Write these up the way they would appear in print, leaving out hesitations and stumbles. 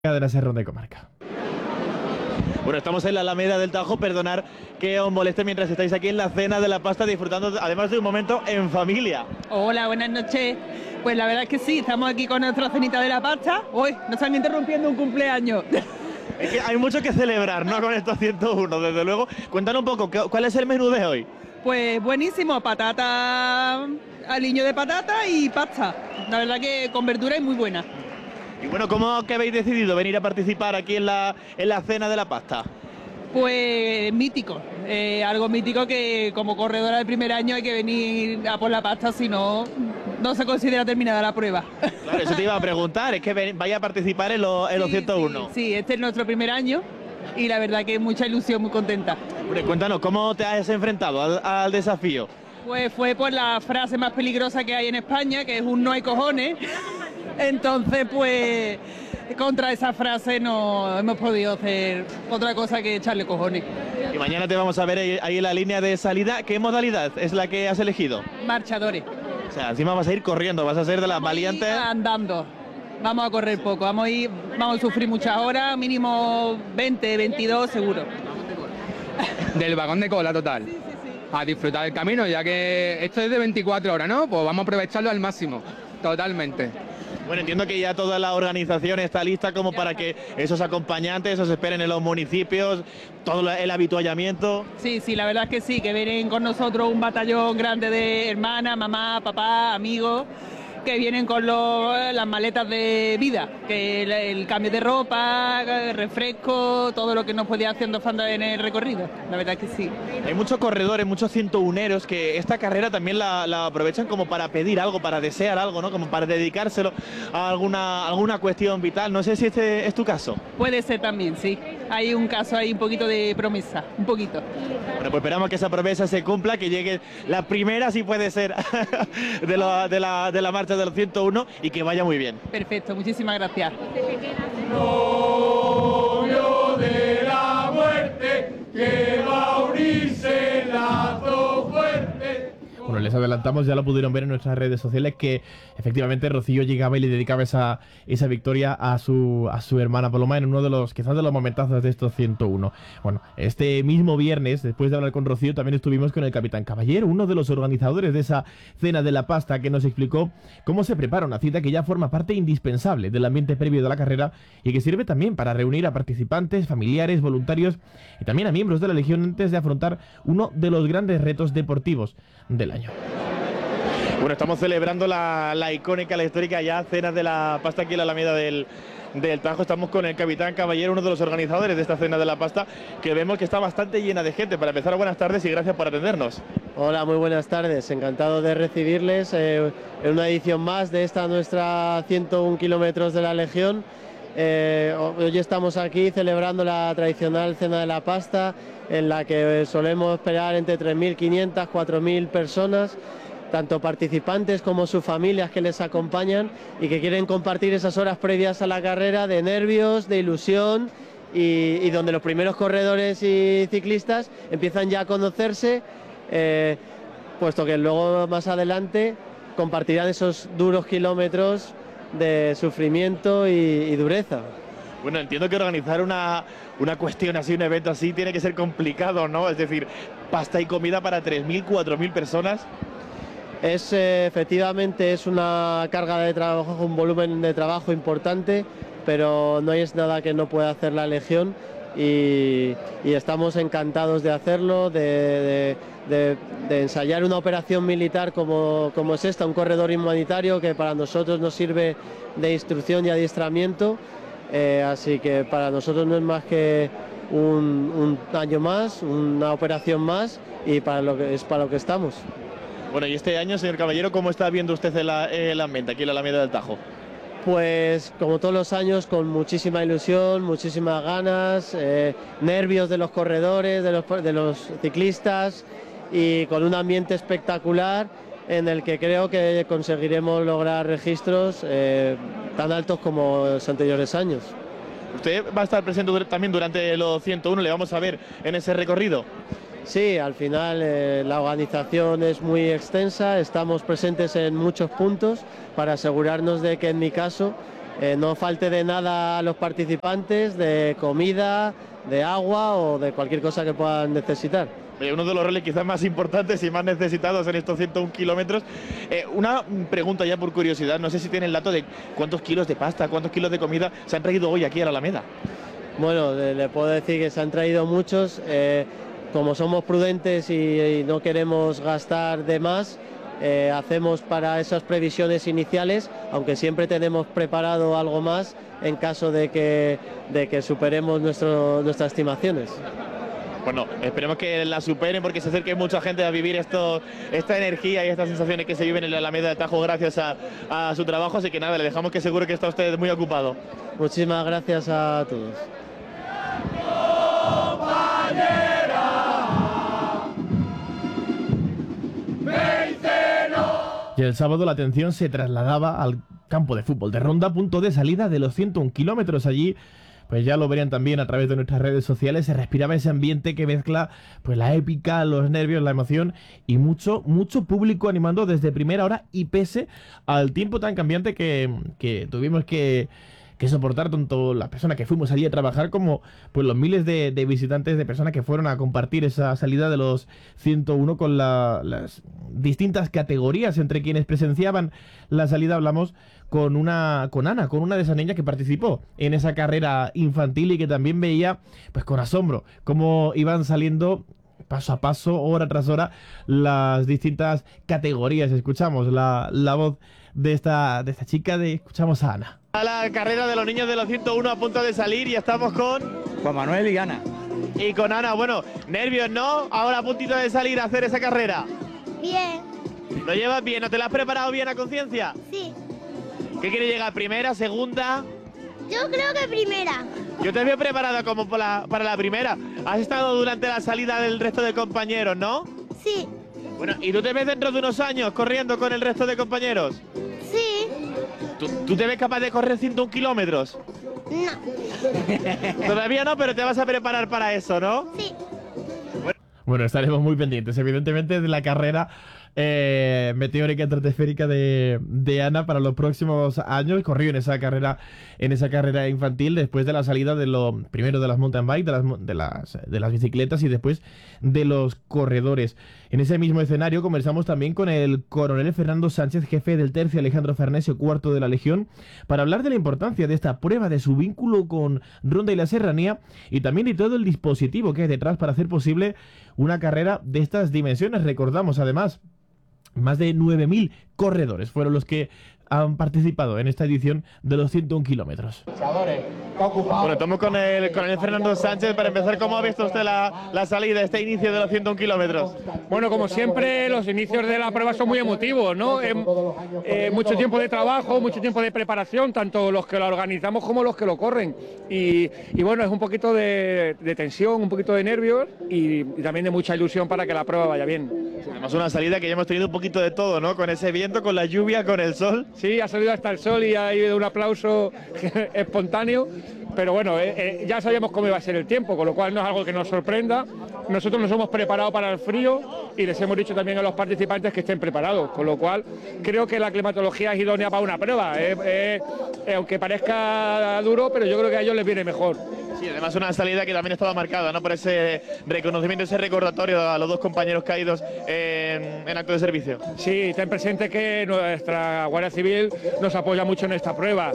de la Serra de Comarca. Bueno, estamos en la Alameda del Tajo, perdonar que os moleste mientras estáis aquí en la cena de la pasta, disfrutando además de un momento en familia. Hola, buenas noches. Pues la verdad es que sí, estamos aquí con nuestra cenita de la pasta. Uy, nos están interrumpiendo un cumpleaños. Es que hay mucho que celebrar, ¿no? Con estos 101, desde luego. Cuéntanos un poco, ¿cuál es el menú de hoy? Pues buenísimo, patata, aliño de patata y pasta. La verdad que con verdura es muy buena. Y bueno, ¿cómo que habéis decidido venir a participar aquí en la cena de la pasta? Pues mítico, algo mítico que como corredora de primer año hay que venir a por la pasta, si no, no se considera terminada la prueba. Claro, eso te iba a preguntar, es que vaya a participar en los 101. Sí, este es nuestro primer año y la verdad que mucha ilusión, muy contenta. Hombre, cuéntanos, ¿cómo te has enfrentado al desafío? Pues fue por la frase más peligrosa que hay en España, que es un no hay cojones. Entonces, pues, contra esa frase no hemos podido hacer otra cosa que echarle cojones. Y mañana te vamos a ver ahí en la línea de salida. ¿Qué modalidad es la que has elegido? Marchadores. O sea, encima vas a ir corriendo, vas a ser de las valientes. Andando. Vamos a correr poco, vamos a sufrir muchas horas, mínimo 20, 22 seguro. Del vagón de cola total. Sí. A disfrutar del camino, ya que esto es de 24 horas, ¿no? Pues vamos a aprovecharlo al máximo, totalmente. Bueno, entiendo que ya toda la organización está lista como para que esos acompañantes os esperen en los municipios, todo el habituallamiento. Sí, la verdad es que sí, que vienen con nosotros un batallón grande de hermanas, mamá, papá, amigos, que vienen con las maletas de vida, que el cambio de ropa, el refresco, todo lo que nos podía haciendo falta en el recorrido, la verdad que sí. Hay muchos corredores, muchos 101eros que esta carrera también la aprovechan como para pedir algo, para desear algo, ¿no? Como para dedicárselo a alguna cuestión vital. No sé si este es tu caso. Puede ser también, sí. Hay un caso, hay un poquito de promesa, un poquito. Bueno, pues esperamos que esa promesa se cumpla, que llegue la primera, si puede ser, de la marcha de los 101 y que vaya muy bien. Perfecto, muchísimas gracias. Novio de la muerte, que va a unirse lazo fuerte. Bueno, les adelantamos, ya lo pudieron ver en nuestras redes sociales, que efectivamente Rocío llegaba y le dedicaba esa victoria a su hermana Paloma en uno de los, quizás de los momentazos de estos 101. Bueno, este mismo viernes, después de hablar con Rocío, también estuvimos con el capitán Caballero, uno de los organizadores de esa cena de la pasta, que nos explicó cómo se prepara una cita que ya forma parte indispensable del ambiente previo de la carrera y que sirve también para reunir a participantes, familiares, voluntarios y también a miembros de la Legión antes de afrontar uno de los grandes retos deportivos del año. Bueno, estamos celebrando la icónica, la histórica ya cena de la pasta aquí en la Alameda del Tajo. Estamos con el capitán Caballero, uno de los organizadores de esta cena de la pasta, que vemos que está bastante llena de gente. Para empezar, buenas tardes y gracias por atendernos. Hola, muy buenas tardes. Encantado de recibirles en una edición más de esta nuestra 101 kilómetros de la Legión. Hoy estamos aquí celebrando la tradicional cena de la pasta, en la que solemos esperar entre 3.500 y 4.000 personas, tanto participantes como sus familias que les acompañan y que quieren compartir esas horas previas a la carrera de nervios, de ilusión y donde los primeros corredores y ciclistas empiezan ya a conocerse, puesto que luego más adelante compartirán esos duros kilómetros de sufrimiento y dureza. Bueno, entiendo que organizar una cuestión así, un evento así, tiene que ser complicado, ¿no? Es decir, pasta y comida para 3.000, 4.000 personas. Efectivamente es una carga de trabajo, un volumen de trabajo importante, pero no es nada que no pueda hacer la Legión y estamos encantados de hacerlo, de ensayar una operación militar como es esta, un corredor humanitario que para nosotros nos sirve de instrucción y adiestramiento. Así que para nosotros no es más que un año más, una operación más y para lo que estamos. Bueno, y este año, señor Caballero, ¿cómo está viendo usted el ambiente aquí en la Alameda del Tajo? Pues como todos los años, con muchísima ilusión, muchísimas ganas, nervios de los corredores, de los ciclistas y con un ambiente espectacular en el que creo que conseguiremos lograr registros tan altos como los anteriores años. ¿Usted va a estar presente también durante los 101? ¿Le vamos a ver en ese recorrido? Sí, al final la organización es muy extensa, estamos presentes en muchos puntos para asegurarnos de que en mi caso no falte de nada a los participantes, de comida, de agua o de cualquier cosa que puedan necesitar. Uno de los roles quizás más importantes y más necesitados en estos 101 kilómetros. Una pregunta ya por curiosidad, no sé si tiene el dato de cuántos kilos de pasta, cuántos kilos de comida se han traído hoy aquí a la Alameda. Bueno, le puedo decir que se han traído muchos. Como somos prudentes y no queremos gastar de más, hacemos para esas previsiones iniciales, aunque siempre tenemos preparado algo más en caso de que superemos nuestras estimaciones. Bueno, esperemos que la superen porque se acerque mucha gente a vivir esta energía y estas sensaciones que se viven en la Alameda del Tajo gracias a su trabajo, así que nada, le dejamos que seguro que está usted muy ocupado. Muchísimas gracias a todos. Y el sábado la atención se trasladaba al campo de fútbol de Ronda, punto de salida de los 101 kilómetros. Allí, pues ya lo verían también a través de nuestras redes sociales, se respiraba ese ambiente que mezcla pues la épica, los nervios, la emoción y mucho público animando desde primera hora y pese al tiempo tan cambiante que tuvimos que soportar tanto las personas que fuimos allí a trabajar como pues los miles de visitantes, de personas que fueron a compartir esa salida de los 101 con las distintas categorías entre quienes presenciaban la salida. Hablamos con Ana, con una de esas niñas que participó en esa carrera infantil y que también veía pues con asombro cómo iban saliendo paso a paso, hora tras hora, las distintas categorías. Escuchamos la voz de esta chica, escuchamos a Ana. A la carrera de los niños de los 101 a punto de salir y estamos con Juan Manuel y Ana. Y con Ana, bueno, nervios, ¿no? Ahora a puntito de salir a hacer esa carrera. Bien. ¿Lo llevas bien? ¿No te la has preparado bien a conciencia? Sí. ¿Qué quieres llegar? ¿Primera, segunda? Yo creo que primera. Yo te veo preparada como para la primera. Has estado durante la salida del resto de compañeros, ¿no? Sí. Bueno, ¿y tú te ves dentro de unos años corriendo con el resto de compañeros? Sí. ¿Tú te ves capaz de correr 101 kilómetros? No. Todavía no, pero te vas a preparar para eso, ¿no? Sí. Bueno, estaremos muy pendientes, evidentemente, de la carrera meteórica estratosférica de Ana para los próximos años. Corrió en esa carrera infantil después de la salida primero de las mountain bike, de las bicicletas y después de los corredores. En ese mismo escenario conversamos también con el coronel Fernando Sánchez, jefe del tercio Alejandro Farnesio, cuarto de la Legión, para hablar de la importancia de esta prueba, de su vínculo con Ronda y la Serranía y también de todo el dispositivo que hay detrás para hacer posible una carrera de estas dimensiones. Recordamos además, más de 9.000 corredores fueron los que han participado en esta edición de los 101 kilómetros. Bueno, estamos con el Fernando Sánchez. Para empezar, ¿cómo ha visto usted la salida, este inicio de los 101 kilómetros? Bueno, como siempre, los inicios de la prueba son muy emotivos, ¿no? Mucho tiempo de trabajo, mucho tiempo de preparación, tanto los que lo organizamos como los que lo corren. Y bueno, es un poquito de tensión, un poquito de nervios y también de mucha ilusión para que la prueba vaya bien. Además, una salida que ya hemos tenido un poquito de todo, ¿no? Con ese viento, con la lluvia, con el sol. Sí, ha salido hasta el sol y ha habido un aplauso espontáneo, pero bueno, ya sabíamos cómo iba a ser el tiempo, con lo cual no es algo que nos sorprenda. Nosotros nos hemos preparado para el frío y les hemos dicho también a los participantes que estén preparados, con lo cual creo que la climatología es idónea para una prueba. Aunque parezca duro, pero yo creo que a ellos les viene mejor. Sí, además una salida que también estaba marcada, ¿no? Por ese reconocimiento, ese recordatorio a los dos compañeros caídos en acto de servicio. Sí, ten presente que nuestra Guardia Civil nos apoya mucho en esta prueba.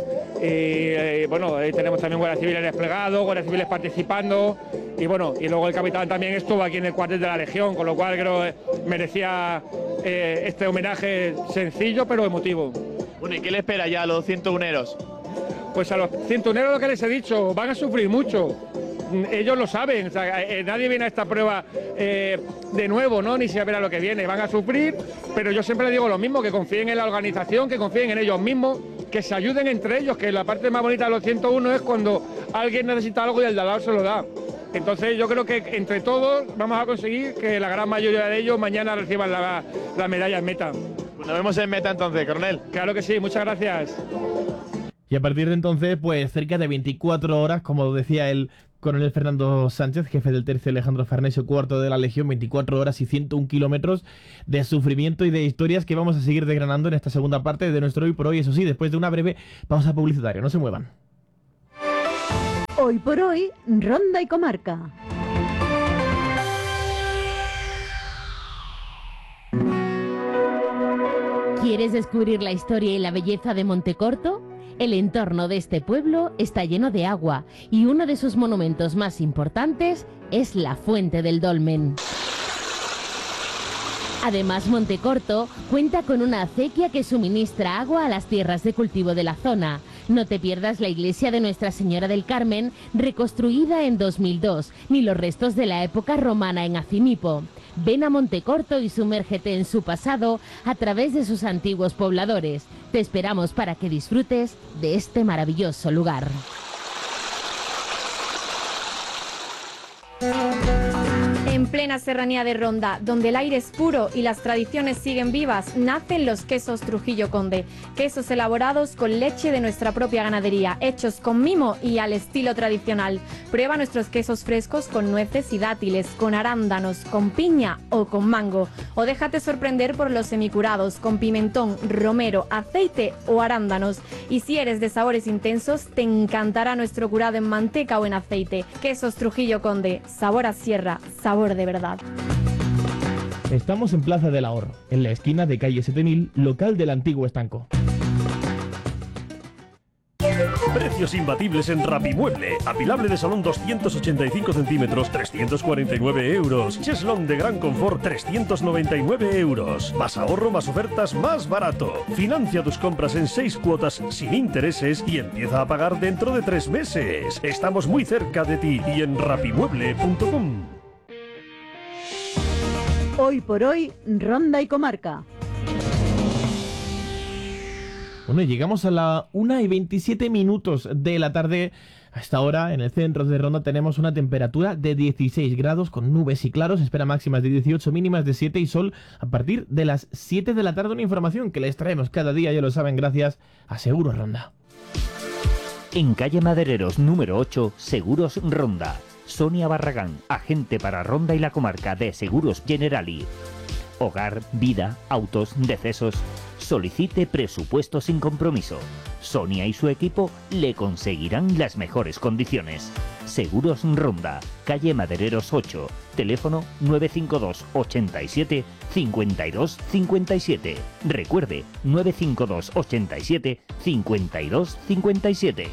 Y bueno, tenemos también Guardia Civil desplegado, Guardia Civiles participando y bueno, y luego el capitán también estuvo aquí en el cuartel de la Legión, con lo cual creo que merecía este homenaje sencillo pero emotivo. Bueno, ¿y qué le espera ya a los 101eros? Pues a los 101eros lo que les he dicho, van a sufrir mucho. Ellos lo saben, o sea, nadie viene a esta prueba de nuevo, ¿no? Ni saber a lo que viene, van a sufrir, pero yo siempre les digo lo mismo, que confíen en la organización, que confíen en ellos mismos, que se ayuden entre ellos, que la parte más bonita de los 101 es cuando alguien necesita algo y el de al lado se lo da. Entonces yo creo que entre todos vamos a conseguir que la gran mayoría de ellos mañana reciban la medalla en meta. Pues nos vemos en meta entonces, coronel. Claro que sí, muchas gracias. Y a partir de entonces, pues cerca de 24 horas, como decía el Coronel Fernando Sánchez, jefe del tercio Alejandro Farnesio, cuarto de la Legión, 24 horas y 101 kilómetros de sufrimiento y de historias que vamos a seguir desgranando en esta segunda parte de nuestro Hoy por Hoy, eso sí, después de una breve pausa publicitaria. No se muevan. Hoy por Hoy, Ronda y Comarca. ¿Quieres descubrir la historia y la belleza de Montecorto? El entorno de este pueblo está lleno de agua y uno de sus monumentos más importantes es la Fuente del Dolmen. Además, Montecorto cuenta con una acequia que suministra agua a las tierras de cultivo de la zona. No te pierdas la iglesia de Nuestra Señora del Carmen, reconstruida en 2002, ni los restos de la época romana en Acimipo. Ven a Montecorto y sumérgete en su pasado a través de sus antiguos pobladores. Te esperamos para que disfrutes de este maravilloso lugar. En plena serranía de Ronda, donde el aire es puro y las tradiciones siguen vivas, nacen los quesos Trujillo Conde. Quesos elaborados con leche de nuestra propia ganadería, hechos con mimo y al estilo tradicional. Prueba nuestros quesos frescos con nueces y dátiles, con arándanos, con piña o con mango. O déjate sorprender por los semicurados, con pimentón, romero, aceite o arándanos. Y si eres de sabores intensos, te encantará nuestro curado en manteca o en aceite. Quesos Trujillo Conde, sabor a sierra, sabor de verdad. Estamos en Plaza del Ahorro, en la esquina de calle 7000, local del antiguo estanco. Precios imbatibles en Rapimueble. Apilable de salón 285 centímetros, 349 euros. Cheslón de gran confort, 399 euros. Más ahorro, más ofertas, más barato. Financia tus compras en 6 cuotas sin intereses y empieza a pagar dentro de 3 meses. Estamos muy cerca de ti y en rapimueble.com. Hoy por Hoy, Ronda y Comarca. Bueno, llegamos a la 1:27 de la tarde. A esta hora, en el centro de Ronda, tenemos una temperatura de 16 grados con nubes y claros. Espera máximas de 18, mínimas de 7 y sol a partir de las 7 de la tarde. Una información que les traemos cada día, ya lo saben, gracias a Seguros Ronda. En calle Madereros, número 8, Seguros Ronda. Sonia Barragán, agente para Ronda y la comarca de Seguros Generali. Hogar, vida, autos, decesos. Solicite presupuesto sin compromiso. Sonia y su equipo le conseguirán las mejores condiciones. Seguros Ronda, calle Madereros 8, teléfono 952 87 52 57. Recuerde, 952 87 52 57.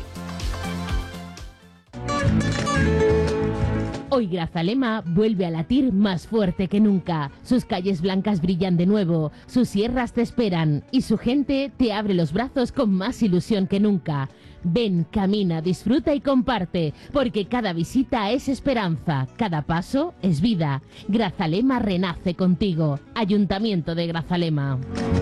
Hoy Grazalema vuelve a latir más fuerte que nunca. Sus calles blancas brillan de nuevo, sus sierras te esperan y su gente te abre los brazos con más ilusión que nunca. Ven, camina, disfruta y comparte, porque cada visita es esperanza, cada paso es vida. Grazalema renace contigo. Ayuntamiento de Grazalema.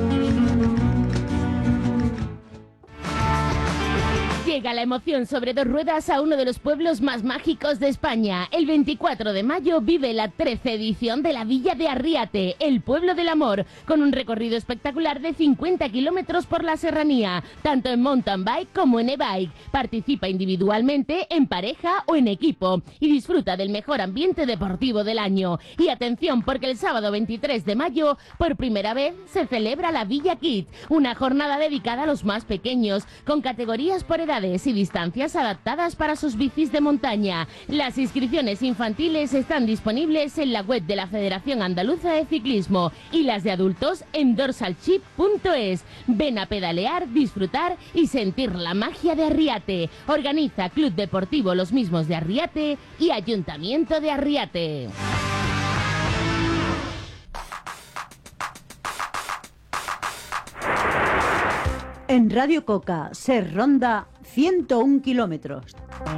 Llega la emoción sobre dos ruedas a uno de los pueblos más mágicos de España. El 24 de mayo vive la 13ª edición de la Villa de Arriate, el pueblo del amor, con un recorrido espectacular de 50 kilómetros por la serranía, tanto en mountain bike como en e-bike. Participa individualmente, en pareja o en equipo y disfruta del mejor ambiente deportivo del año. Y atención, porque el sábado 23 de mayo, por primera vez, se celebra la Villa Kids, una jornada dedicada a los más pequeños, con categorías por edades y distancias adaptadas para sus bicis de montaña. Las inscripciones infantiles están disponibles en la web de la Federación Andaluza de Ciclismo y las de adultos en dorsalchip.es. Ven a pedalear, disfrutar y sentir la magia de Arriate. Organiza Club Deportivo Los Mismos de Arriate y Ayuntamiento de Arriate. En Radio Coca, Ser Ronda, 101 kilómetros.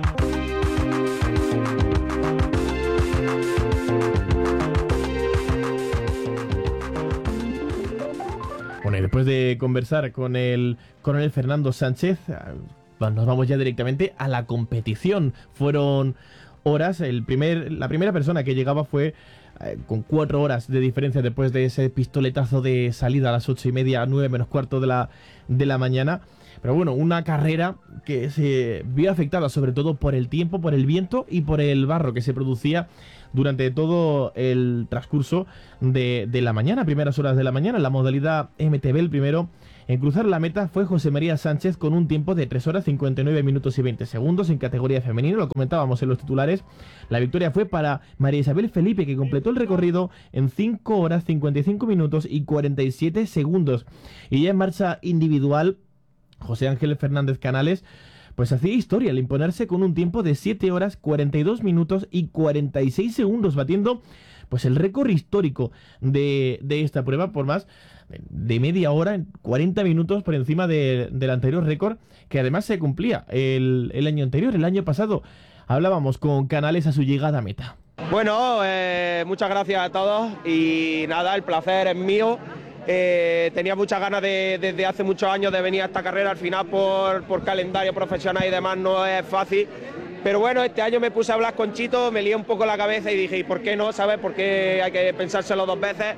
Bueno, y después de conversar con el coronel Fernando Sánchez, nos vamos ya directamente a la competición. Fueron horas, la primera persona que llegaba fue con 4 horas de diferencia después de ese pistoletazo de salida a las 8:30, 9 menos cuarto de la mañana. Pero bueno, una carrera que se vio afectada sobre todo por el tiempo, por el viento y por el barro que se producía durante todo el transcurso de la mañana, primeras horas de la mañana. En la modalidad MTB, el primero en cruzar la meta fue José María Sánchez con un tiempo de 3 horas 59 minutos y 20 segundos en categoría femenina. Lo comentábamos en los titulares. La victoria fue para María Isabel Felipe, que completó el recorrido en 5 horas 55 minutos y 47 segundos. Y ya en marcha individual, José Ángel Fernández Canales pues hacía historia al imponerse con un tiempo de 7 horas 42 minutos y 46 segundos, batiendo pues el récord histórico de esta prueba por más de media hora, 40 minutos por encima del anterior récord, que además se cumplía el año anterior, el año pasado. Hablábamos con Canales a su llegada a meta. Bueno, muchas gracias a todos y nada, el placer es mío. Tenía muchas ganas desde hace muchos años de venir a esta carrera. Al final por calendario profesional y demás no es fácil, pero bueno, este año me puse a hablar con Chito, me lié un poco la cabeza y dije, ¿y por qué no? ¿Sabes? Porque hay que pensárselo 2 veces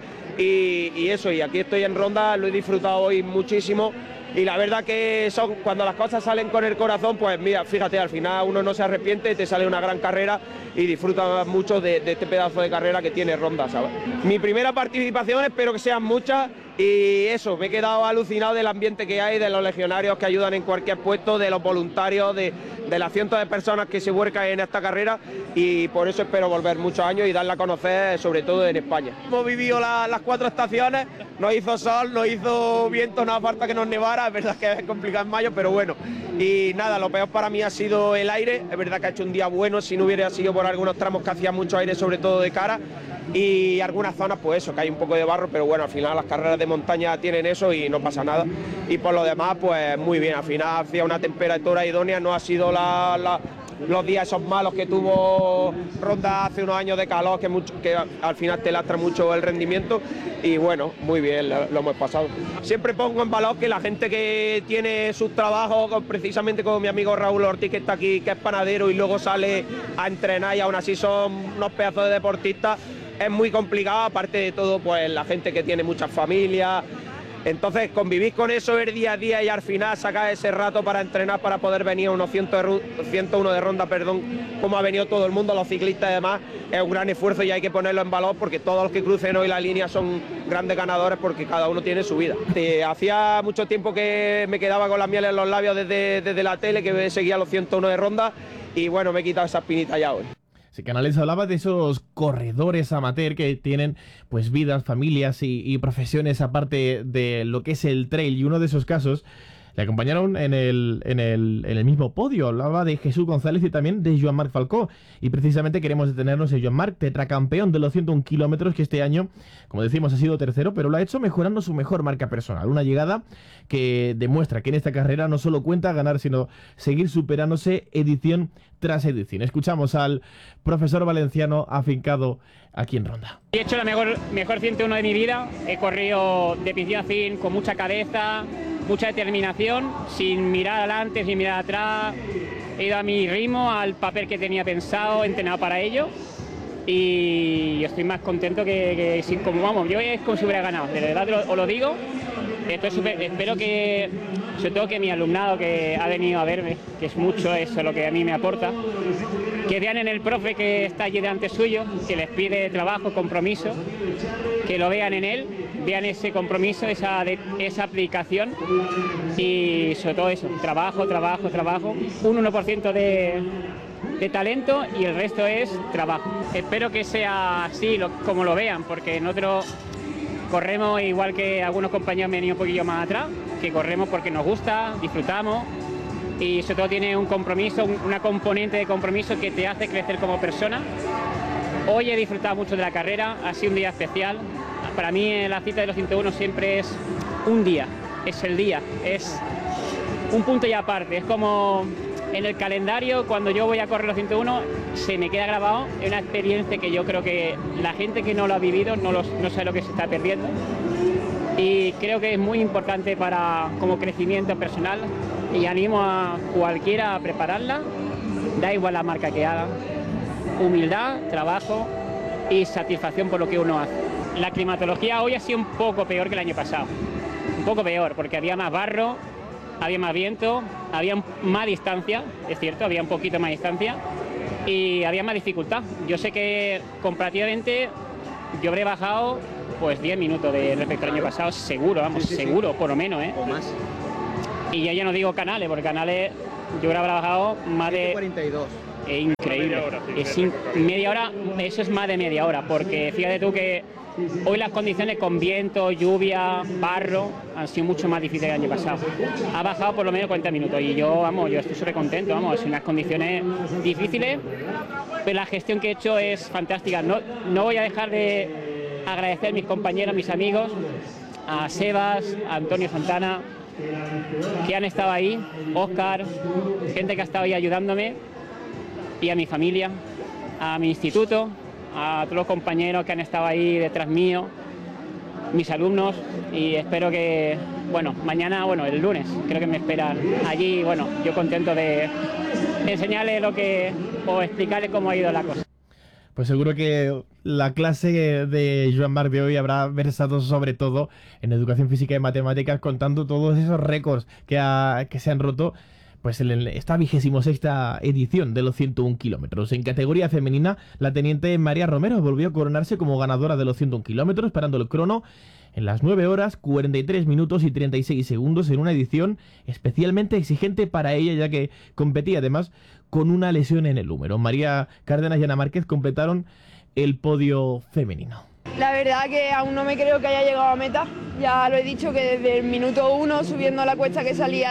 y eso, y aquí estoy en Ronda, lo he disfrutado hoy muchísimo. Y la verdad que cuando las cosas salen con el corazón, pues mira, fíjate, al final uno no se arrepiente, te sale una gran carrera y disfruta mucho de este pedazo de carrera que tiene Ronda, ¿sabes? Mi primera participación, espero que sean muchas, y eso, me he quedado alucinado del ambiente que hay, de los legionarios que ayudan en cualquier puesto, de los voluntarios, de las cientos de personas que se vuelcan en esta carrera, y por eso espero volver muchos años y darla a conocer, sobre todo en España. Hemos vivido las 4 estaciones, no hizo sol, no hizo viento, no hace falta que nos nevara, es verdad que es complicado en mayo, pero bueno. Y nada, lo peor para mí ha sido el aire, es verdad que ha hecho un día bueno, si no hubiera sido por algunos tramos que hacía mucho aire, sobre todo de cara, y algunas zonas pues eso, que hay un poco de barro, pero bueno, al final las carreras de montaña tienen eso y no pasa nada. Y por lo demás, pues muy bien, al final hacía una temperatura idónea, no ha sido los días esos malos que tuvo Ronda hace unos años de calor, que al final te lastra mucho el rendimiento, y bueno, muy bien, lo hemos pasado. Siempre pongo en valor que la gente que tiene sus trabajos, precisamente como mi amigo Raúl Ortiz, que está aquí, que es panadero y luego sale a entrenar y aún así son unos pedazos de deportistas, es muy complicado. Aparte de todo, pues la gente que tiene muchas familias. Entonces, convivir con eso el día a día y al final sacar ese rato para entrenar, para poder venir a unos 101 de Ronda, como ha venido todo el mundo, los ciclistas y demás, es un gran esfuerzo y hay que ponerlo en valor, porque todos los que crucen hoy la línea son grandes ganadores, porque cada uno tiene su vida. Hacía mucho tiempo que me quedaba con la miel en los labios desde la tele, que seguía los 101 de Ronda, y bueno, me he quitado esa espinita ya hoy. Sí, Canales hablaba de esos corredores amateur que tienen pues vidas, familias y profesiones aparte de lo que es el trail, y uno de esos casos le acompañaron en el mismo podio. Hablaba de Jesús González y también de Joan Marc Falcó, y precisamente queremos detenernos en Joan Marc, tetracampeón de los 101 kilómetros, que este año, como decimos, ha sido tercero, pero lo ha hecho mejorando su mejor marca personal. Una llegada que demuestra que en esta carrera no solo cuenta ganar, sino seguir superándose edición tras edición. Escuchamos al profesor valenciano afincado aquí en Ronda. He hecho la mejor 101 de mi vida, he corrido de principio a fin con mucha cabeza, mucha determinación, sin mirar adelante, sin mirar atrás. He ido a mi ritmo, al papel que tenía pensado, entrenado para ello, y estoy más contento que sin, como vamos, yo es como si hubiera ganado, de verdad os lo digo. Espero que, sobre todo que mi alumnado que ha venido a verme, que es mucho eso lo que a mí me aporta, que vean en el profe que está allí delante suyo, que les pide trabajo, compromiso, que lo vean en él, vean ese compromiso, esa aplicación, y sobre todo eso, trabajo, un 1% de talento y el resto es trabajo. Espero que sea así como lo vean, porque nosotros corremos igual que algunos compañeros me han ido un poquillo más atrás, que corremos porque nos gusta, disfrutamos, y sobre todo tiene un compromiso, una componente de compromiso que te hace crecer como persona. Hoy he disfrutado mucho de la carrera, ha sido un día especial. Para mí la cita de los 101 siempre es un día, es el día, es un punto y aparte, es como en el calendario, cuando yo voy a correr los 101, se me queda grabado, es una experiencia que yo creo que la gente que no lo ha vivido no sabe lo que se está perdiendo, y creo que es muy importante como crecimiento personal, y animo a cualquiera a prepararla, da igual la marca que haga, humildad, trabajo y satisfacción por lo que uno hace. La climatología hoy ha sido un poco peor que el año pasado, un poco peor, porque había más barro, había más viento, había más distancia, es cierto, había un poquito más distancia y había más dificultad. Yo sé que comparativamente yo habré bajado pues 10 minutos respecto al año pasado, seguro, vamos, seguro, por lo menos, ¿eh? O más. Y ya no digo Canales, porque Canales yo habré bajado más de 42. Es increíble. Media hora, eso es más de media hora, porque fíjate tú que hoy las condiciones con viento, lluvia, barro han sido mucho más difíciles que el año pasado. Ha bajado por lo menos 40 minutos y yo estoy súper contento, vamos, son unas condiciones difíciles, pero la gestión que he hecho es fantástica. No voy a dejar de agradecer a mis compañeros, mis amigos, a Sebas, a Antonio Santana, que han estado ahí, Óscar, gente que ha estado ahí ayudándome, y a mi familia, a mi instituto, a todos los compañeros que han estado ahí detrás mío, mis alumnos, y espero que, mañana, el lunes, creo que me esperan allí, yo contento de enseñarles o explicarles cómo ha ido la cosa. Pues seguro que la clase de Joan Marc de hoy habrá versado sobre todo en educación física y matemáticas, contando todos esos récords que se han roto pues en esta 26ª edición de los 101 kilómetros. En categoría femenina, la teniente María Romero volvió a coronarse como ganadora de los 101 kilómetros, parando el crono en las 9 horas, 43 minutos y 36 segundos en una edición especialmente exigente para ella, ya que competía además con una lesión en el húmero. María Cárdenas y Ana Márquez completaron el podio femenino. La verdad que aún no me creo que haya llegado a meta. Ya lo he dicho que desde el minuto 1, subiendo la cuesta que salía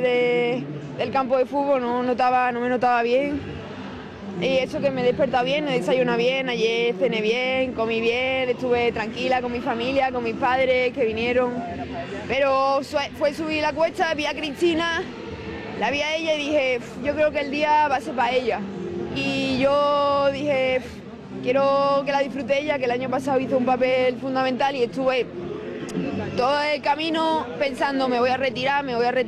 del campo de fútbol, no me notaba bien. Y eso que me he despertado bien, he desayunado bien, ayer cené bien, comí bien, estuve tranquila con mi familia, con mis padres que vinieron. Pero fue subir la cuesta, vi a Cristina, la vi a ella y dije, yo creo que el día va a ser para ella. Y yo dije, quiero que la disfrute ella, que el año pasado hizo un papel fundamental y estuve todo el camino pensando, me voy a retirar,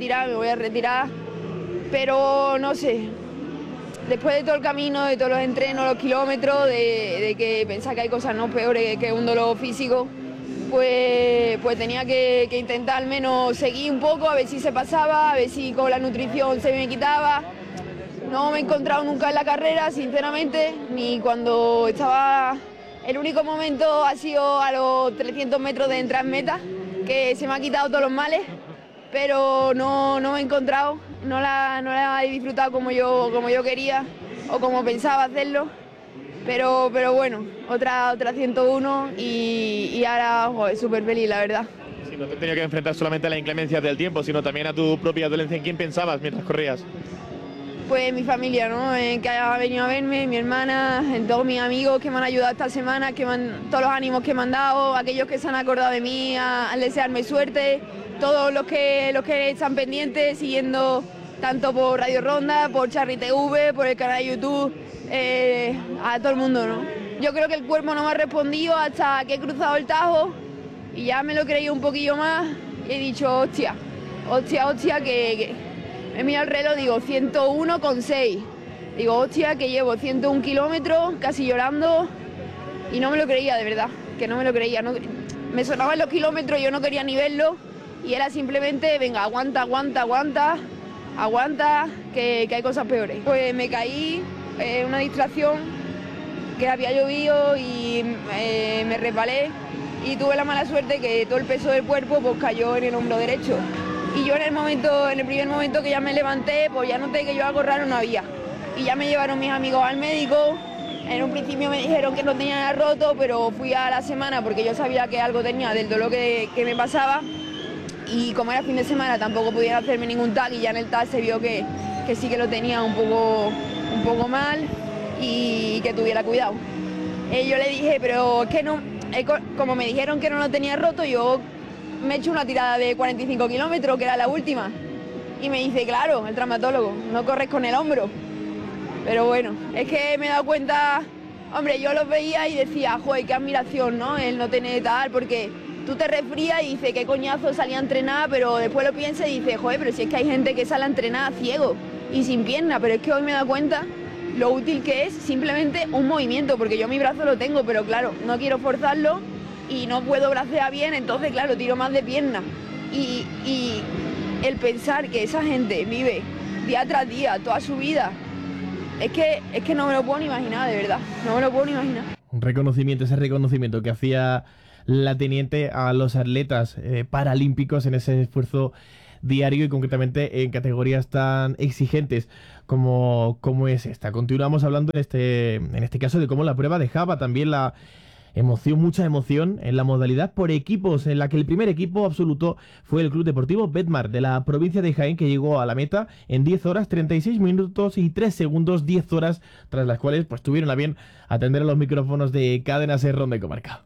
pero no sé, después de todo el camino, de todos los entrenos, los kilómetros, de que pensaba que hay cosas no peores que un dolor físico, pues tenía que intentar al menos seguir un poco, a ver si se pasaba, a ver si con la nutrición se me quitaba. No me he encontrado nunca en la carrera, sinceramente, ni cuando estaba... El único momento ha sido a los 300 metros de entrar en meta, que se me ha quitado todos los males, pero no me he encontrado, no la he disfrutado como yo quería o como pensaba hacerlo, pero bueno, otra 101 y ahora súper feliz, la verdad. Si no te has tenido que enfrentar solamente a la inclemencia del tiempo, sino también a tu propia dolencia, ¿en quién pensabas mientras corrías? Pues mi familia, ¿no? Que haya venido a verme, mi hermana, en todos mis amigos que me han ayudado esta semana, todos los ánimos que me han dado, aquellos que se han acordado de mí, al desearme suerte, todos los que están pendientes, siguiendo tanto por Radio Ronda, por Charri TV, por el canal de YouTube, a todo el mundo, ¿no? Yo creo que el cuerpo no me ha respondido hasta que he cruzado el Tajo y ya me lo he creído un poquillo más y he dicho, hostia, que me miro el reloj, digo 101,6. Digo, hostia, que llevo 101 kilómetros, casi llorando. Y no me lo creía, de verdad, que no me lo creía. No, me sonaban los kilómetros, yo no quería ni verlo. Y era simplemente, venga, aguanta, que hay cosas peores. Pues me caí, una distracción, que había llovido y me resbalé. Y tuve la mala suerte que todo el peso del cuerpo pues cayó en el hombro derecho. Y yo en el primer momento que ya me levanté, pues ya noté que yo algo raro no había. Y ya me llevaron mis amigos al médico. En un principio me dijeron que no tenía nada roto, pero fui a la semana porque yo sabía que algo tenía del dolor que me pasaba. Y como era fin de semana tampoco pudieron hacerme ningún tag y ya en el tag se vio que sí que lo tenía un poco mal y que tuviera cuidado. Yo le dije, pero es que no, como me dijeron que no lo tenía roto, yo me he hecho una tirada de 45 kilómetros, que era la última. Y me dice, claro, el traumatólogo, no corres con el hombro. Pero bueno, es que me he dado cuenta, hombre, yo los veía y decía, joder, qué admiración, ¿no? El no tener tal, porque tú te resfrías y dices, qué coñazo salía a entrenar, pero después lo piensas y dices, joder, pero si es que hay gente que sale a entrenar ciego y sin pierna, pero es que hoy me he dado cuenta lo útil que es simplemente un movimiento, porque yo mi brazo lo tengo, pero claro, no quiero forzarlo y no puedo bracear bien, entonces claro, tiro más de pierna. Y el pensar que esa gente vive día tras día, toda su vida, es que no me lo puedo ni imaginar, de verdad, no me lo puedo ni imaginar. Un reconocimiento, ese reconocimiento que hacía la teniente a los atletas paralímpicos en ese esfuerzo diario y concretamente en categorías tan exigentes como es esta. Continuamos hablando en este caso de cómo la prueba dejaba también la emoción, mucha emoción en la modalidad por equipos, en la que el primer equipo absoluto fue el Club Deportivo Betmar de la provincia de Jaén, que llegó a la meta en 10 horas 36 minutos y 3 segundos, 10 horas tras las cuales pues tuvieron a bien atender a los micrófonos de Cadena SER Ronda y Comarca.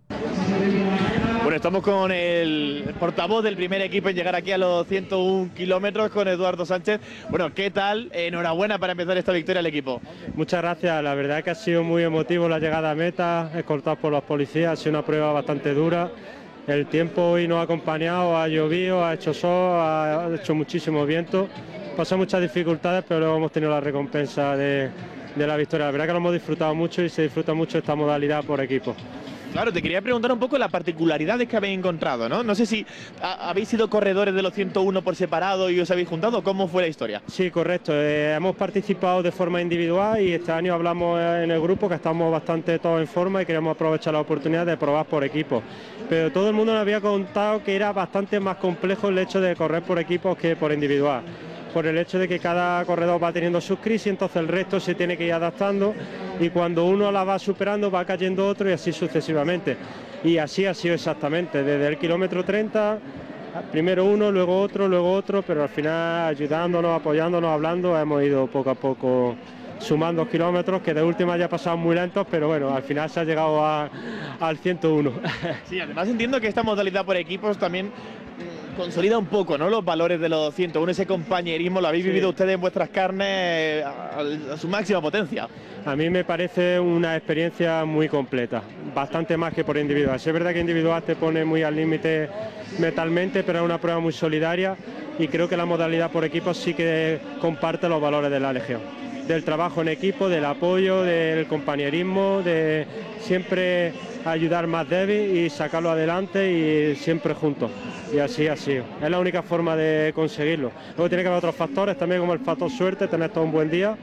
Bueno, estamos con el portavoz del primer equipo en llegar aquí a los 101 kilómetros, con Eduardo Sánchez. Bueno, ¿qué tal? Enhorabuena para empezar esta victoria al equipo. Muchas gracias, la verdad que ha sido muy emotivo la llegada a meta, escoltados por los policías, ha sido una prueba bastante dura. El tiempo hoy nos ha acompañado, ha llovido, ha hecho sol, ha hecho muchísimo viento, pasado muchas dificultades, pero luego hemos tenido la recompensa de la victoria. La verdad que lo hemos disfrutado mucho y se disfruta mucho esta modalidad por equipo. Claro, te quería preguntar un poco las particularidades que habéis encontrado, ¿no? No sé si habéis sido corredores de los 101 por separado y os habéis juntado, ¿cómo fue la historia? Sí, correcto, hemos participado de forma individual y este año hablamos en el grupo que estamos bastante todos en forma y queremos aprovechar la oportunidad de probar por equipos. Pero todo el mundo nos había contado que era bastante más complejo el hecho de correr por equipos que por individual, por el hecho de que cada corredor va teniendo sus crisis, entonces el resto se tiene que ir adaptando y cuando uno la va superando va cayendo otro y así sucesivamente. Y así ha sido exactamente, desde el kilómetro 30, primero uno, luego otro, pero al final ayudándonos, apoyándonos, hablando, hemos ido poco a poco sumando kilómetros que de última ya pasaban muy lentos, pero bueno, al final se ha llegado al 101. Sí, además entiendo que esta modalidad por equipos también consolida un poco, ¿no?, los valores de los 101, ese compañerismo, lo habéis vivido ustedes en vuestras carnes a su máxima potencia. A mí me parece una experiencia muy completa, bastante más que por individual. Sí, es verdad que individual te pone muy al límite mentalmente, pero es una prueba muy solidaria y creo que la modalidad por equipos sí que comparte los valores de la Legión. Del trabajo en equipo, del apoyo, del compañerismo, de siempre ayudar más débil y sacarlo adelante y siempre juntos. Y así ha sido. Es la única forma de conseguirlo. Luego tiene que haber otros factores, también como el factor suerte, tener todo un buen día,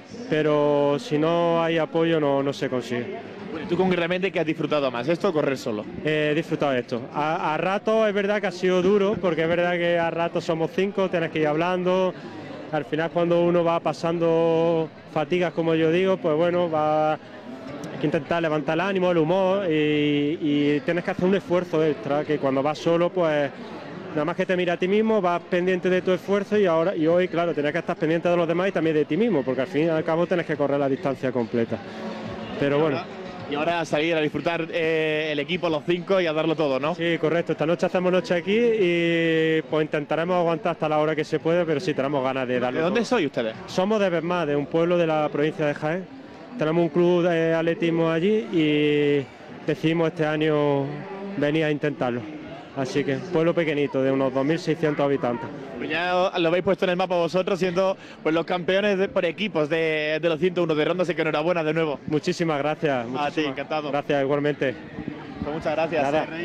pero si no hay apoyo no se consigue. Bueno, ¿tú concretamente qué has disfrutado más, esto o correr solo? He disfrutado esto. A ratos es verdad que ha sido duro, porque es verdad que a ratos somos 5, tienes que ir hablando. Al final cuando uno va pasando fatigas, como yo digo, pues bueno, hay que intentar levantar el ánimo, el humor y tienes que hacer un esfuerzo extra, que cuando vas solo, pues nada más que te mira a ti mismo, vas pendiente de tu esfuerzo y hoy, claro, tienes que estar pendiente de los demás y también de ti mismo, porque al fin y al cabo tienes que correr la distancia completa. Pero bueno. Y ahora salir a disfrutar el equipo, los 5 y a darlo todo, ¿no? Sí, correcto. Esta noche hacemos noche aquí y pues intentaremos aguantar hasta la hora que se puede, pero sí tenemos ganas de darlo. ¿De dónde sois ustedes? Somos de Betmar, de un pueblo de la provincia de Jaén. Tenemos un club de atletismo allí y decidimos este año venir a intentarlo. Así que pueblo pequeñito, de unos 2.600 habitantes. Pues ya lo habéis puesto en el mapa vosotros, siendo pues los campeones por equipos de los 101 de Ronda, así que enhorabuena de nuevo. Muchísimas gracias. A ti, encantado. Gracias, igualmente. Pues muchas gracias, Rey.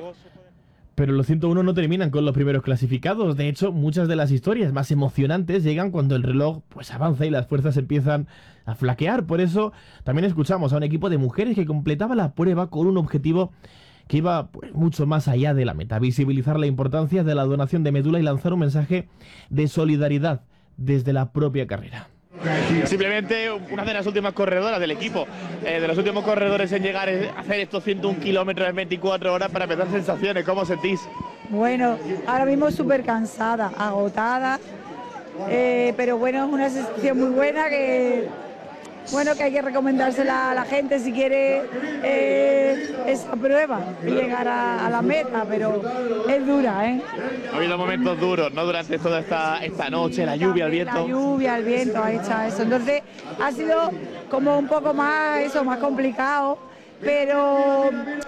Pero los 101 no terminan con los primeros clasificados. De hecho, muchas de las historias más emocionantes llegan cuando el reloj pues avanza y las fuerzas empiezan a flaquear. Por eso también escuchamos a un equipo de mujeres que completaba la prueba con un objetivo que iba pues mucho más allá de la meta: visibilizar la importancia de la donación de médula y lanzar un mensaje de solidaridad desde la propia carrera. Simplemente una de las últimas corredoras del equipo, de los últimos corredores en llegar a hacer estos 101 kilómetros en 24 horas. Para empezar, sensaciones, ¿cómo sentís? Bueno, ahora mismo súper cansada, agotada, pero bueno, es una sensación muy buena que hay que recomendársela a la gente si quiere esa prueba y llegar a la meta, pero es dura, ¿eh? Ha habido momentos duros, ¿no?, durante toda esta noche, la lluvia, el viento. La lluvia, el viento ha hecho eso, entonces ha sido como un poco más complicado, pero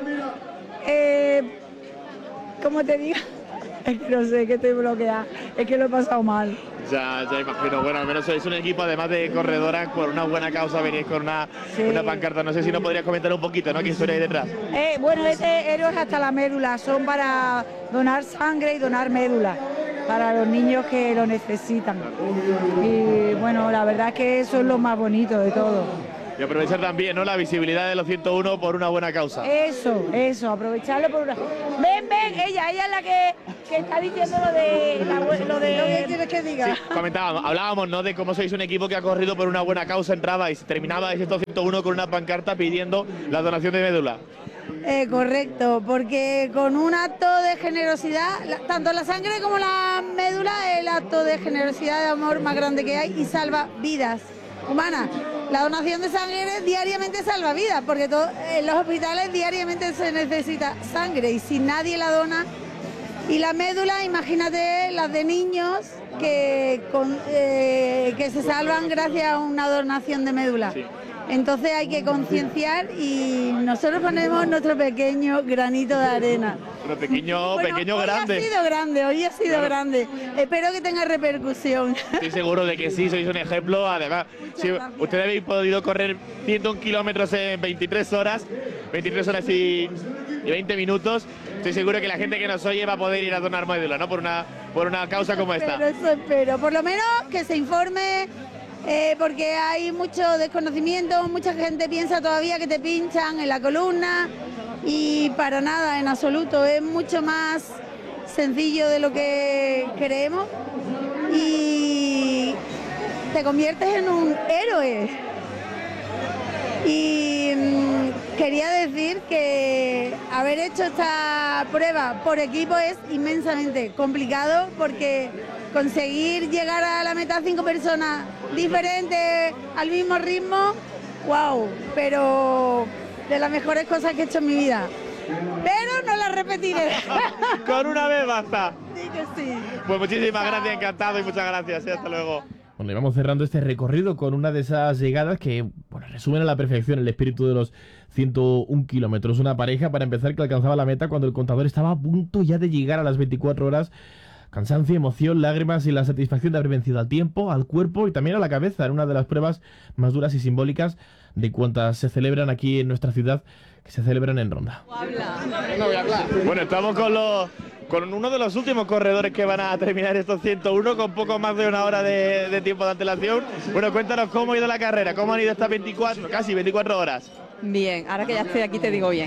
¿cómo te digo? Es que no sé, que estoy bloqueada, es que lo he pasado mal. Ya imagino. Bueno, al menos sois un equipo, además de corredoras, por una buena causa, venís con una pancarta. No sé si nos podrías comentar un poquito, ¿no?, qué historia hay detrás. Bueno, este héroes hasta la médula, son para donar sangre y donar médula. para los niños que lo necesitan. Y bueno, la verdad es que eso es lo más bonito de todo. Y aprovechar también, ¿no?, la visibilidad de los 101 por una buena causa. Eso, aprovecharlo por una... Ven, ella es la que está diciendo lo que quieres que diga. Sí, hablábamos, ¿no?, de cómo sois un equipo que ha corrido por una buena causa, entraba y terminabais estos 101 con una pancarta pidiendo la donación de médula. Correcto, porque con un acto de generosidad, tanto la sangre como la médula es el acto de generosidad, de amor más grande que hay y salva vidas humanas. La donación de sangre diariamente salva vidas, porque en los hospitales diariamente se necesita sangre y si nadie la dona. Y la médula, imagínate las de niños que se salvan gracias a una donación de médula. Sí. Entonces hay que concienciar y nosotros ponemos nuestro pequeño granito de arena. Pero pequeño grande. Hoy ha sido grande. Espero que tenga repercusión. Estoy seguro de que sí, sois un ejemplo. Además, si ustedes habéis podido correr 101 kilómetros en 23 horas y 20 minutos, estoy seguro que la gente que nos oye va a poder ir a donar médula, ¿no? Por una causa como esta. Eso espero. Por lo menos que se informe. Porque hay mucho desconocimiento, mucha gente piensa todavía que te pinchan en la columna y para nada, en absoluto, es mucho más sencillo de lo que creemos y te conviertes en un héroe. Y quería decir que haber hecho esta prueba por equipo es inmensamente complicado porque conseguir llegar a la meta 5 personas diferentes al mismo ritmo, wow, pero de las mejores cosas que he hecho en mi vida. Pero no las repetiré. Con una vez basta. Sí que sí. Pues muchísimas gracias, encantado y muchas gracias. Hasta luego. Bueno, y vamos cerrando este recorrido con una de esas llegadas que, bueno, resumen a la perfección el espíritu de los 101 kilómetros. Una pareja, para empezar, que alcanzaba la meta cuando el contador estaba a punto ya de llegar a las 24 horas. Cansancio, emoción, lágrimas y la satisfacción de haber vencido al tiempo, al cuerpo y también a la cabeza en una de las pruebas más duras y simbólicas de cuantas se celebran aquí en nuestra ciudad, que se celebran en Ronda. No voy a hablar. Bueno, estamos con uno de los últimos corredores que van a terminar estos 101 con poco más de una hora de tiempo de antelación. Bueno, cuéntanos cómo ha ido la carrera, cómo han ido estas casi 24 horas. Bien, ahora que ya estoy aquí te digo bien.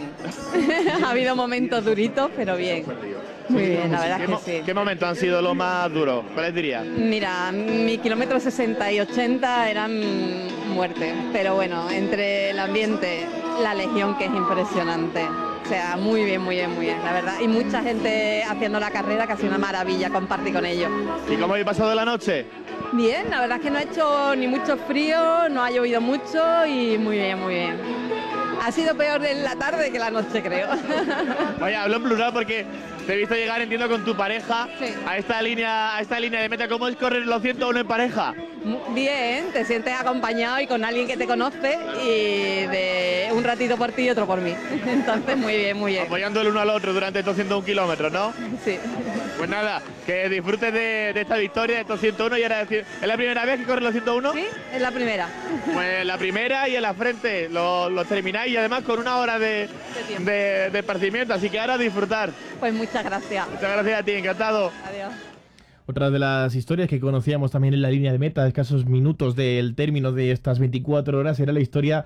Ha habido momentos duritos, pero bien. Muy bien, la verdad es que sí. ¿Qué momentos han sido los más duros? ¿Cuáles dirías? Mira, mi kilómetro 60 y 80 eran muerte, pero bueno, entre el ambiente, la legión que es impresionante. O sea, muy bien, la verdad. Y mucha gente haciendo la carrera, que ha sido una maravilla compartir con ellos. ¿Y cómo habéis pasado la noche? Bien, la verdad es que no ha hecho ni mucho frío, no ha llovido mucho y muy bien, muy bien. Ha sido peor en la tarde que la noche, creo. Vaya, hablo en plural porque te he visto llegar, entiendo, con tu pareja a esta línea de meta. ¿Cómo es correr los 101 en pareja? Bien, te sientes acompañado y con alguien que te conoce y de un ratito por ti y otro por mí. Entonces, muy bien, muy bien. Apoyando el uno al otro durante estos 101 kilómetros, ¿no? Sí. Pues nada, que disfrutes de esta victoria, de estos 101 y ahora decir, ¿es la primera vez que corres los 101? Sí, es la primera. Pues la primera y en la frente lo termináis y además con una hora de esparcimiento, así que ahora a disfrutar. Pues muchas gracias. Muchas gracias a ti, encantado. Adiós. Otra de las historias que conocíamos también en la línea de meta, a escasos minutos del término de estas 24 horas, era la historia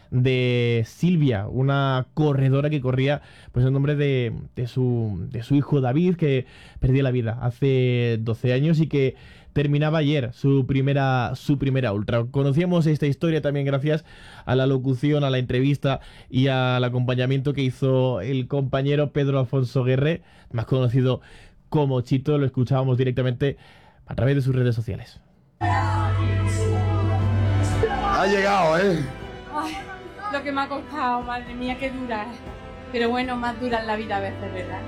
de Silvia, una corredora que corría pues en nombre de su hijo David, que perdió la vida hace 12 años y que terminaba ayer su primera ultra. Conocíamos esta historia también gracias a la locución, a la entrevista y al acompañamiento que hizo el compañero Pedro Alfonso Guerre, más conocido como Chito. Lo escuchábamos directamente a través de sus redes sociales. Ha llegado, ¿eh? Ay, lo que me ha costado, madre mía, qué dura es. Pero bueno, más dura en la vida a veces, ¿verdad?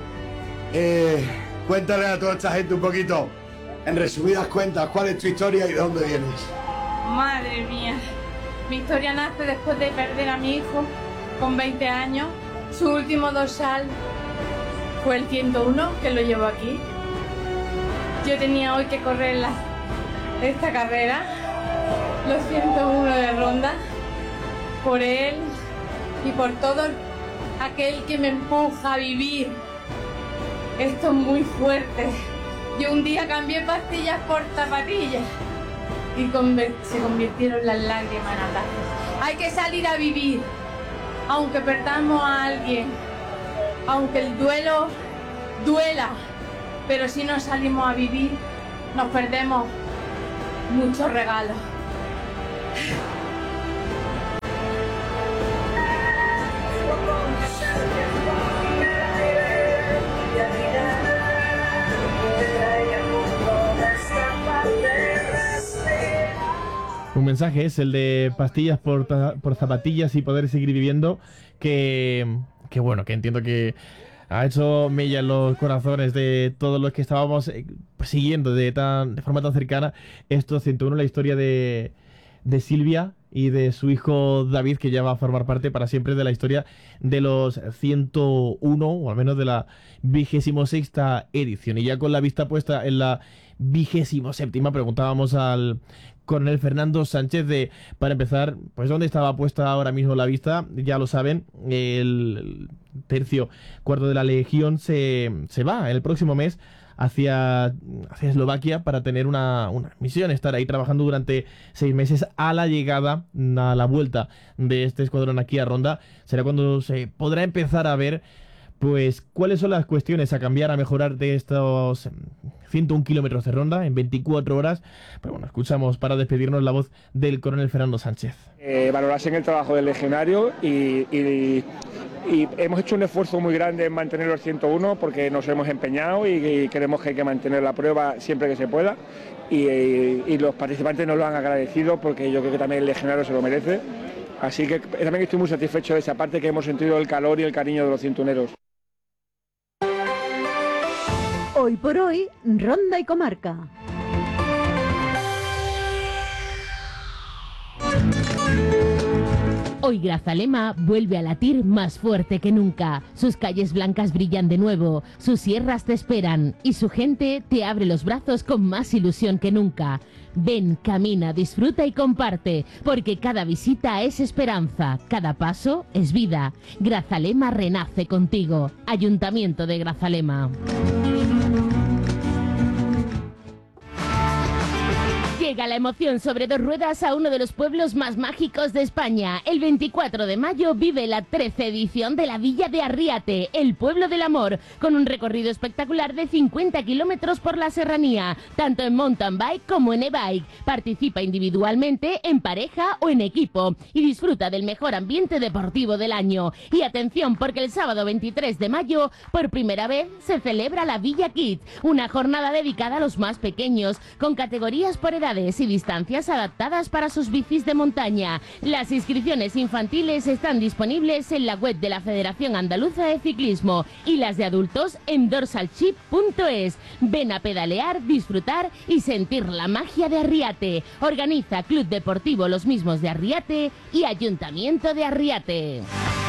Cuéntale a toda esta gente un poquito, en resumidas cuentas, cuál es tu historia y de dónde vienes. Madre mía, mi historia nace después de perder a mi hijo con 20 años. Su último dorsal fue el 101, que lo llevo aquí. Yo tenía hoy que correr esta carrera, los 101 de Ronda, por él y por todo aquel que me empuja a vivir esto muy fuerte Yo un día cambié pastillas por zapatillas y se convirtieron las lágrimas en abrazos. Hay que salir a vivir, aunque perdamos a alguien, aunque el duelo duela, pero si no salimos a vivir, nos perdemos muchos regalos. Un mensaje es el de pastillas por zapatillas y poder seguir viviendo, que bueno, que entiendo que ha hecho mella en los corazones de todos los que estábamos siguiendo de forma tan cercana estos 101, la historia de Silvia y de su hijo David, que ya va a formar parte para siempre de la historia de los 101, o al menos de la 26ª edición. Y ya con la vista puesta en la 27ª, preguntábamos al coronel Fernando Sánchez para empezar, pues dónde estaba puesta ahora mismo la vista. Ya lo saben, el tercio cuarto de la Legión se va el próximo mes hacia Eslovaquia para tener una misión, estar ahí trabajando durante 6 meses a la llegada, a la vuelta de este escuadrón aquí a Ronda. Será cuando se podrá empezar a ver pues cuáles son las cuestiones a cambiar, a mejorar de estos 101 kilómetros de Ronda en 24 horas. Pero bueno, escuchamos para despedirnos la voz del coronel Fernando Sánchez. Valorasen el trabajo del legionario y hemos hecho un esfuerzo muy grande en mantener los 101 porque nos hemos empeñado y creemos que hay que mantener la prueba siempre que se pueda y los participantes nos lo han agradecido porque yo creo que también el legionario se lo merece. Así que también estoy muy satisfecho de esa parte, que hemos sentido el calor y el cariño de los 101eros. Hoy por hoy, Ronda y Comarca. Hoy Grazalema vuelve a latir más fuerte que nunca. Sus calles blancas brillan de nuevo, sus sierras te esperan y su gente te abre los brazos con más ilusión que nunca. Ven, camina, disfruta y comparte, porque cada visita es esperanza, cada paso es vida. Grazalema renace contigo. Ayuntamiento de Grazalema. Llega la emoción sobre 2 ruedas a uno de los pueblos más mágicos de España. El 24 de mayo vive la 13ª edición de la Villa de Arriate, el pueblo del amor, con un recorrido espectacular de 50 kilómetros por la serranía, tanto en mountain bike como en e-bike. Participa individualmente, en pareja o en equipo y disfruta del mejor ambiente deportivo del año. Y atención, porque el sábado 23 de mayo, por primera vez, se celebra la Villa Kids, una jornada dedicada a los más pequeños, con categorías por edades y distancias adaptadas para sus bicis de montaña. Las inscripciones infantiles están disponibles en la web de la Federación Andaluza de Ciclismo y las de adultos en dorsalchip.es. Ven a pedalear, disfrutar y sentir la magia de Arriate. Organiza Club Deportivo Los Mismos de Arriate y Ayuntamiento de Arriate.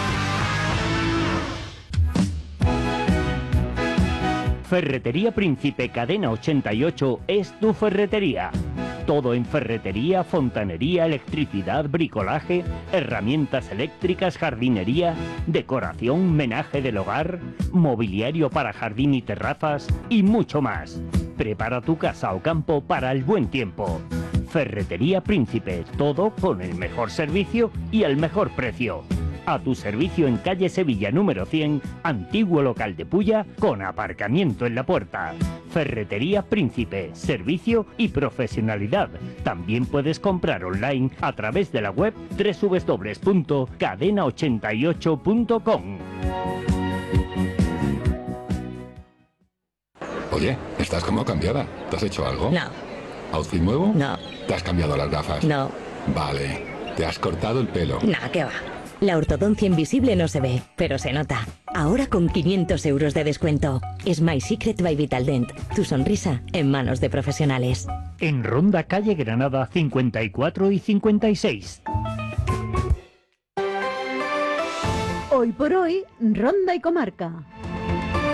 Ferretería Príncipe Cadena 88 es tu ferretería. Todo en ferretería, fontanería, electricidad, bricolaje, herramientas eléctricas, jardinería, decoración, menaje del hogar, mobiliario para jardín y terrazas y mucho más. Prepara tu casa o campo para el buen tiempo. Ferretería Príncipe, todo con el mejor servicio y el mejor precio. A tu servicio en calle Sevilla número 100, antiguo local de Pulla, con aparcamiento en la puerta. Ferretería Príncipe, servicio y profesionalidad. También puedes comprar online a través de la web www.cadena88.com. Oye, estás como cambiada. ¿Te has hecho algo? No. ¿Outfit nuevo? No. ¿Te has cambiado las gafas? No. Vale. ¿Te has cortado el pelo? Nah, ¿qué va? La ortodoncia invisible no se ve, pero se nota. Ahora con 500 euros de descuento. Es My Secret by Vitaldent. Tu sonrisa en manos de profesionales. En Ronda, calle Granada 54 y 56. Hoy por hoy, Ronda y Comarca.